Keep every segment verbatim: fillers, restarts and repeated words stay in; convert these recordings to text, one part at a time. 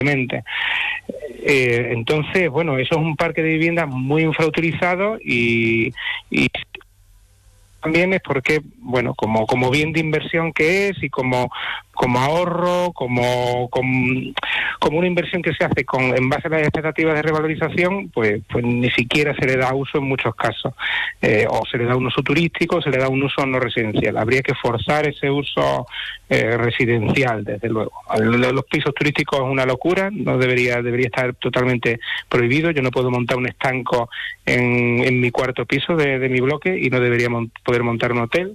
Eh, entonces, bueno, eso es un parque de viviendas muy infrautilizado y, y también es porque, bueno, como como bien de inversión que es y como como ahorro, como, como como una inversión que se hace con en base a las expectativas de revalorización, pues pues ni siquiera se le da uso en muchos casos, eh, o se le da un uso turístico, o se le da un uso no residencial. Habría que forzar ese uso eh, residencial, desde luego. Los pisos turísticos es una locura, no debería debería estar totalmente prohibido. Yo no puedo montar un estanco en, en mi cuarto piso de, de mi bloque y no debería mon- poder montar un hotel.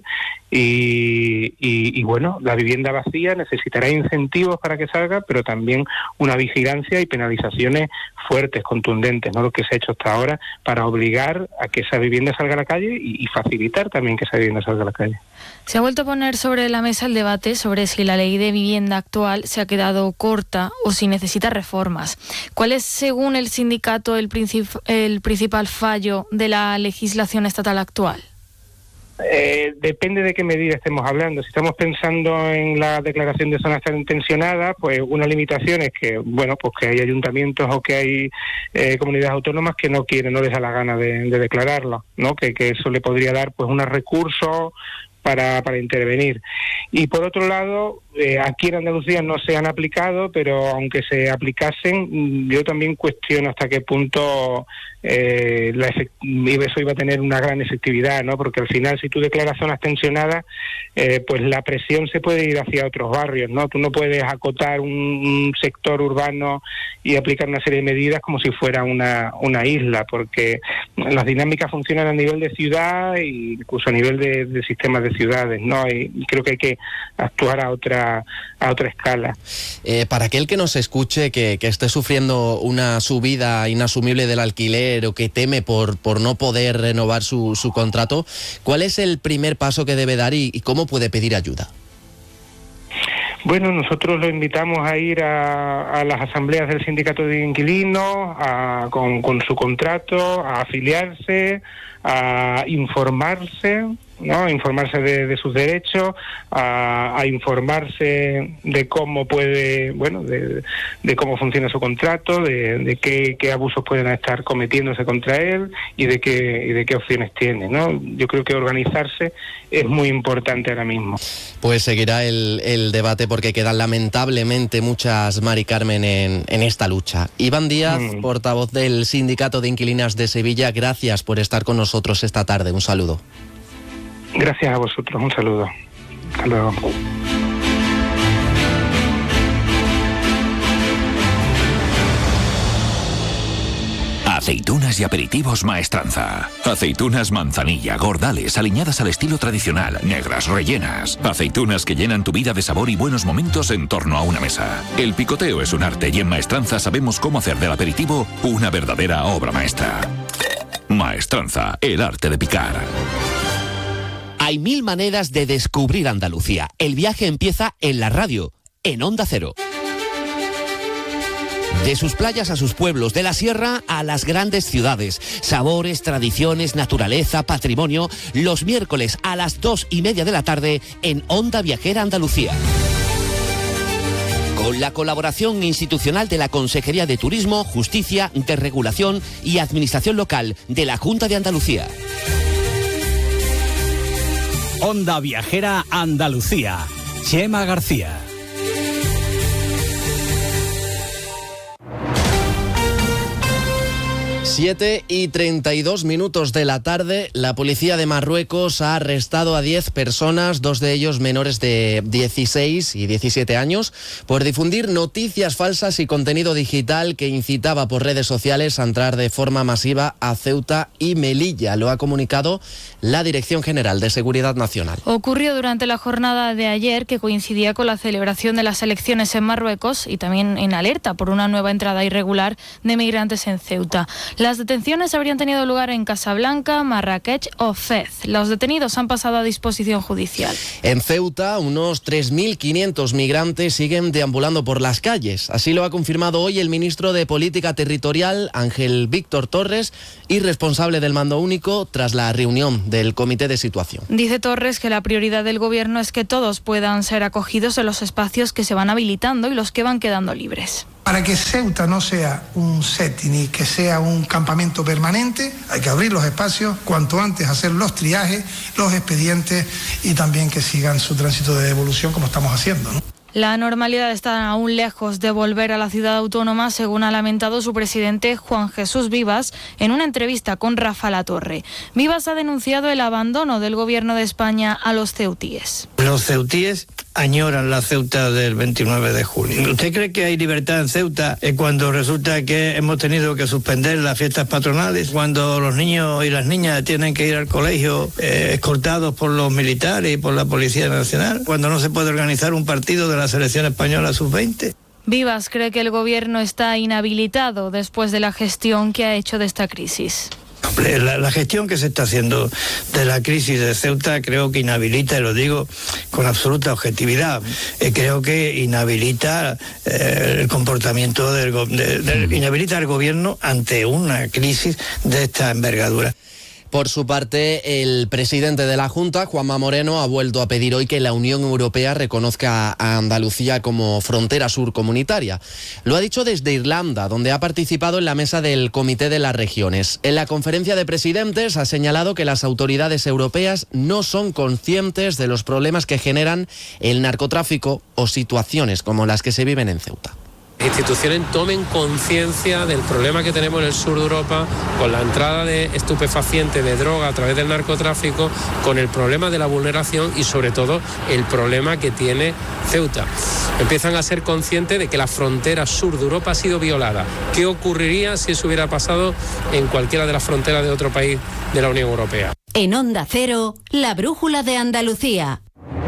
Y, y, y bueno, la vivienda vacía necesitará incentivos para que salga, pero también una vigilancia y penalizaciones fuertes, contundentes, no lo que se ha hecho hasta ahora, para obligar a que esa vivienda salga a la calle y, y facilitar también que esa vivienda salga a la calle. Se ha vuelto a poner sobre la mesa el debate sobre si la ley de vivienda actual se ha quedado corta o si necesita reformas. ¿Cuál es, según el sindicato, el, princip- el principal fallo de la legislación estatal actual? Eh, depende de qué medida estemos hablando. Si estamos pensando en la declaración de zonas tensionadas, pues una limitación es que, bueno, pues que hay ayuntamientos o que hay eh, comunidades autónomas que no quieren, no les da la gana de, de declararlo, ¿no? Que, que eso le podría dar pues unos recursos para, para intervenir. Y por otro lado, eh, aquí en Andalucía no se han aplicado, pero aunque se aplicasen, yo también cuestiono hasta qué punto eh, la efect- eso iba a tener una gran efectividad, ¿no? Porque al final, si tú declaras zonas tensionadas, eh, pues la presión se puede ir hacia otros barrios, ¿no? Tú no puedes acotar un, un sector urbano y aplicar una serie de medidas como si fuera una, una isla, porque las dinámicas funcionan a nivel de ciudad e incluso a nivel de, de sistemas de ciudades, ¿no? Y creo que hay que actuar a otra a otra escala. Eh, para aquel que nos escuche, que, que esté sufriendo una subida inasumible del alquiler o que teme por, por no poder renovar su, su contrato, ¿cuál es el primer paso que debe dar y, y cómo puede pedir ayuda? Bueno, nosotros lo invitamos a ir a, a las asambleas del sindicato de inquilinos, a, con, con su contrato, a afiliarse, a informarse, ¿no? A informarse de, de sus derechos, a, a informarse de cómo puede, bueno, de, de cómo funciona su contrato, de, de qué, qué abusos pueden estar cometiéndose contra él y de qué y de qué opciones tiene, ¿no? Yo creo que organizarse es muy importante ahora mismo. Pues seguirá el, el debate porque quedan lamentablemente muchas, Mari Carmen, en, en esta lucha. Iván Díaz, mm. portavoz del Sindicato de Inquilinas de Sevilla, gracias por estar con nosotros esta tarde. Un saludo. Gracias a vosotros, un saludo. Hasta luego. Aceitunas y aperitivos Maestranza. Aceitunas manzanilla, gordales, aliñadas al estilo tradicional, negras, rellenas. Aceitunas que llenan tu vida de sabor y buenos momentos en torno a una mesa. El picoteo es un arte y en Maestranza sabemos cómo hacer del aperitivo una verdadera obra maestra. Maestranza, el arte de picar. Hay mil maneras de descubrir Andalucía. El viaje empieza en la radio, en Onda Cero. De sus playas a sus pueblos, de la sierra a las grandes ciudades. Sabores, tradiciones, naturaleza, patrimonio. Los miércoles a las dos y media de la tarde en Onda Viajera Andalucía. Con la colaboración institucional de la Consejería de Turismo, Justicia, Desregulación y Administración Local de la Junta de Andalucía. Onda Viajera Andalucía. Chema García. siete y treinta y dos minutos de la tarde, la policía de Marruecos ha arrestado a diez personas, dos de ellos menores de dieciséis y diecisiete años, por difundir noticias falsas y contenido digital que incitaba por redes sociales a entrar de forma masiva a Ceuta y Melilla. Lo ha comunicado la Dirección General de Seguridad Nacional. Ocurrió durante la jornada de ayer, que coincidía con la celebración de las elecciones en Marruecos y también en alerta por una nueva entrada irregular de migrantes en Ceuta. Las detenciones habrían tenido lugar en Casablanca, Marrakech o Fez. Los detenidos han pasado a disposición judicial. En Ceuta, unos tres mil quinientos migrantes siguen deambulando por las calles. Así lo ha confirmado hoy el ministro de Política Territorial, Ángel Víctor Torres, y responsable del mando único tras la reunión del Comité de Situación. Dice Torres que la prioridad del Gobierno es que todos puedan ser acogidos en los espacios que se van habilitando y los que van quedando libres. Para que Ceuta no sea un setting ni que sea un campamento permanente, hay que abrir los espacios cuanto antes, hacer los triajes, los expedientes y también que sigan su tránsito de devolución como estamos haciendo, ¿no? La normalidad está aún lejos de volver a la ciudad autónoma, según ha lamentado su presidente Juan Jesús Vivas en una entrevista con Rafa Latorre. Vivas ha denunciado el abandono del gobierno de España a los ceutíes. Los ceutíes añoran la Ceuta del veintinueve de julio. ¿Usted cree que hay libertad en Ceuta eh, cuando resulta que hemos tenido que suspender las fiestas patronales? Cuando los niños y las niñas tienen que ir al colegio eh, escoltados por los militares y por la Policía Nacional? Cuando no se puede organizar un partido de la selección española sub veinte. Vivas cree que el gobierno está inhabilitado después de la gestión que ha hecho de esta crisis. La, la gestión que se está haciendo de la crisis de Ceuta creo que inhabilita, y lo digo con absoluta objetividad, eh, creo que inhabilita eh, el comportamiento del, de, de, inhabilita al gobierno ante una crisis de esta envergadura. Por su parte, el presidente de la Junta, Juanma Moreno, ha vuelto a pedir hoy que la Unión Europea reconozca a Andalucía como frontera sur comunitaria. Lo ha dicho desde Irlanda, donde ha participado en la mesa del Comité de las Regiones. En la conferencia de presidentes ha señalado que las autoridades europeas no son conscientes de los problemas que generan el narcotráfico o situaciones como las que se viven en Ceuta. Instituciones tomen conciencia del problema que tenemos en el sur de Europa con la entrada de estupefacientes, de droga a través del narcotráfico, con el problema de la vulneración y sobre todo el problema que tiene Ceuta. Empiezan a ser conscientes de que la frontera sur de Europa ha sido violada. ¿Qué ocurriría si eso hubiera pasado en cualquiera de las fronteras de otro país de la Unión Europea? En Onda Cero, la brújula de Andalucía.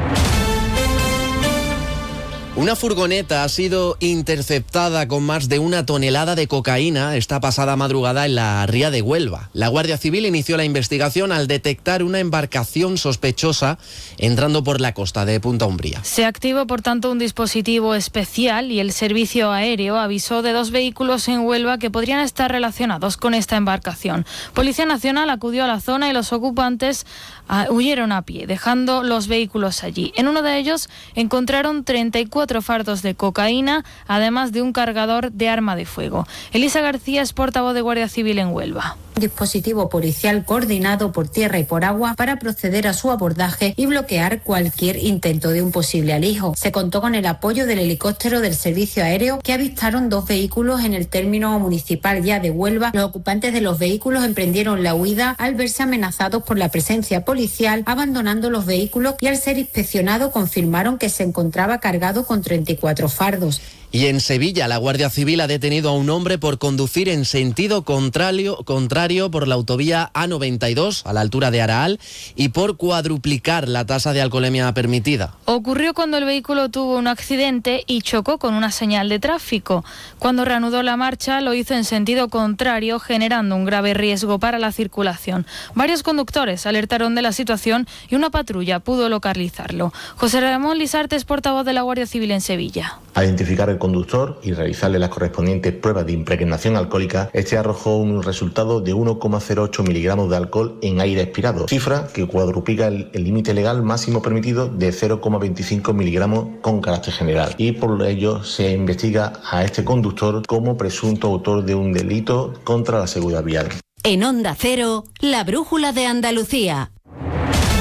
Una furgoneta ha sido interceptada con más de una tonelada de cocaína esta pasada madrugada en la ría de Huelva. La Guardia Civil inició la investigación al detectar una embarcación sospechosa entrando por la costa de Punta Umbría. Se activó, por tanto, un dispositivo especial y el servicio aéreo avisó de dos vehículos en Huelva que podrían estar relacionados con esta embarcación. Policía Nacional acudió a la zona y los ocupantes uh, huyeron a pie, dejando los vehículos allí. En uno de ellos encontraron treinta y cuatro fardos de cocaína, además de un cargador de arma de fuego. Elisa García es portavoz de Guardia Civil en Huelva. Dispositivo policial coordinado por tierra y por agua para proceder a su abordaje y bloquear cualquier intento de un posible alijo. Se contó con el apoyo del helicóptero del servicio aéreo que avistaron dos vehículos en el término municipal ya de Huelva. Los ocupantes de los vehículos emprendieron la huida al verse amenazados por la presencia policial, abandonando los vehículos y al ser inspeccionado confirmaron que se encontraba cargado con treinta y cuatro fardos. Y en Sevilla, la Guardia Civil ha detenido a un hombre por conducir en sentido contrario, contrario por la autovía A noventa y dos a la altura de Araal y por cuadruplicar la tasa de alcoholemia permitida. Ocurrió cuando el vehículo tuvo un accidente y chocó con una señal de tráfico. Cuando reanudó la marcha, lo hizo en sentido contrario, generando un grave riesgo para la circulación. Varios conductores alertaron de la situación y una patrulla pudo localizarlo. José Ramón Lisartes, portavoz de la Guardia Civil en Sevilla. A identificar el conductor y realizarle las correspondientes pruebas de impregnación alcohólica, este arrojó un resultado de uno coma cero ocho miligramos de alcohol en aire expirado, cifra que cuadruplica el límite legal máximo permitido de cero coma veinticinco miligramos con carácter general, y por ello se investiga a este conductor como presunto autor de un delito contra la seguridad vial. En Onda Cero, la brújula de Andalucía.